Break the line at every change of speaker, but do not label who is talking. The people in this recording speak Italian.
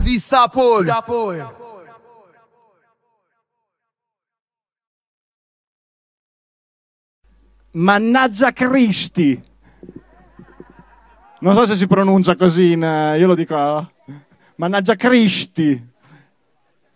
Sapore.
Mannaggia Cristi. Non so se si pronuncia così, io lo dico. Mannaggia Cristi.